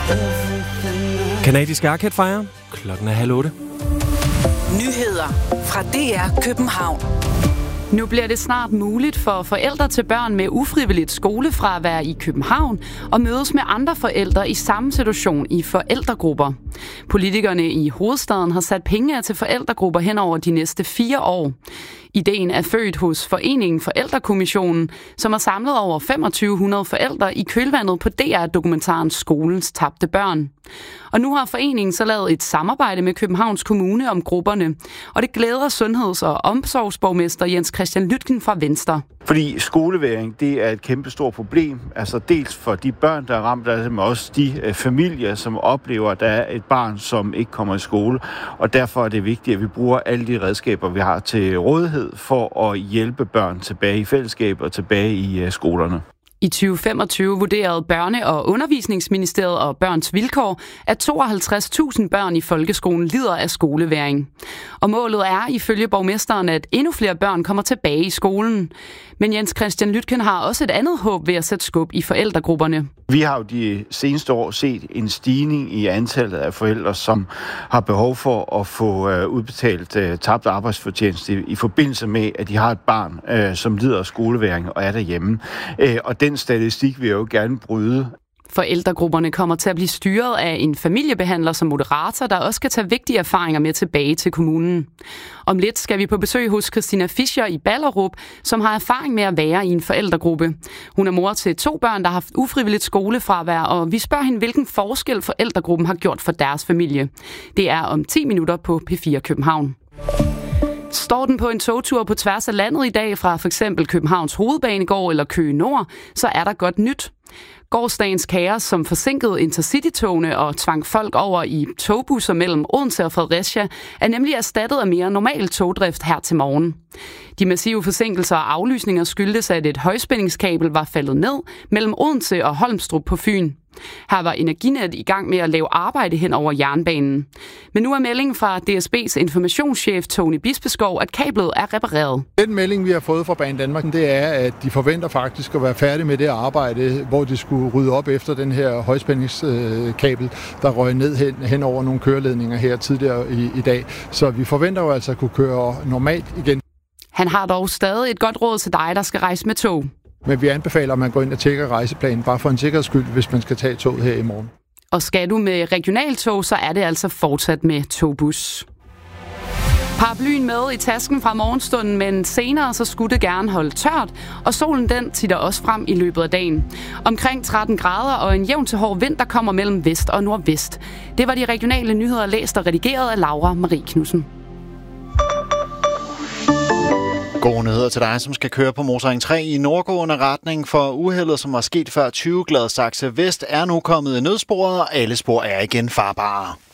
Canadisk Arcade Fire. Klokken er 7:30. Nyheder fra DR København. Nu bliver det snart muligt for forældre til børn med ufrivilligt skolefravær i København at mødes med andre forældre i samme situation i forældregrupper. Politikerne i hovedstaden har sat penge af til forældregrupper hen over de næste 4 år. Ideen er født hos Foreningen Forældrekommissionen, som har samlet over 2500 forældre i kølvandet på DR-dokumentaren Skolens tabte børn. Og nu har foreningen så lavet et samarbejde med Københavns Kommune om grupperne, og det glæder sundheds- og omsorgsborgmester Jens Christian Lytken fra Venstre. Fordi skolevægring, det er et kæmpestort problem, altså dels for de børn, der er ramt af det, men også de familier, som oplever, at der er et barn, som ikke kommer i skole, og derfor er det vigtigt, at vi bruger alle de redskaber, vi har til rådighed for at hjælpe børn tilbage i fællesskab og tilbage i skolerne. I 2025 vurderede Børne- og Undervisningsministeriet og Børns Vilkår, at 52.000 børn i folkeskolen lider af skolevægring. Og målet er ifølge borgmesteren, at endnu flere børn kommer tilbage i skolen. Men Jens Christian Lytken har også et andet håb ved at sætte skub i forældregrupperne. Vi har jo de seneste år set en stigning i antallet af forældre, som har behov for at få udbetalt tabt arbejdsfortjeneste i forbindelse med, at de har et barn, som lider af skolevægring og er derhjemme. Og den statistik vil jeg jo gerne bryde. Forældregrupperne kommer til at blive styret af en familiebehandler som moderator, der også skal tage vigtige erfaringer med tilbage til kommunen. Om lidt skal vi på besøg hos Christina Fischer i Ballerup, som har erfaring med at være i en forældregruppe. Hun er mor til 2 børn, der har haft ufrivilligt skolefravær, og vi spørger hende, hvilken forskel forældregruppen har gjort for deres familie. Det er om 10 minutter på P4 København. Står den på en togtur på tværs af landet i dag fra f.eks. Københavns Hovedbanegård eller Køge Nord, så er der godt nyt. Gårsdagens kaos, som forsinkede Intercity-togene og tvang folk over i togbusser mellem Odense og Fredericia, er nemlig erstattet af mere normal togdrift her til morgen. De massive forsinkelser og aflysninger skyldtes, at et højspændingskabel var faldet ned mellem Odense og Holmstrup på Fyn. Her var Energinet i gang med at lave arbejde hen over jernbanen. Men nu er meldingen fra DSB's informationschef Tony Bispeskov, at kablet er repareret. Den melding, vi har fået fra Banedanmark, det er, at de forventer faktisk at være færdige med det arbejde, hvor de skulle rydde op efter den her højspændingskabel, der røg ned hen over nogle køreledninger her tidligere i dag. Så vi forventer jo altså at kunne køre normalt igen. Han har dog stadig et godt råd til dig, der skal rejse med tog. Men vi anbefaler, at man går ind og tjekker rejseplanen, bare for en sikkerheds skyld, hvis man skal tage toget her i morgen. Og skal du med regionaltog, så er det altså fortsat med togbus. Paraplyen med i tasken fra morgenstunden, men senere så skulle det gerne holde tørt, og solen den titter også frem i løbet af dagen. Omkring 13 grader og en jævn til hård vind, der kommer mellem vest og nordvest. Det var de regionale nyheder læst og redigeret af Laura Marie Knudsen. Gode nyheder til dig, som skal køre på motorring 3 i nordgående retning, for uheldet, som var sket før 20 Gladsaxe Vest, er nu kommet i nødsporet, og alle spor er igen farbare.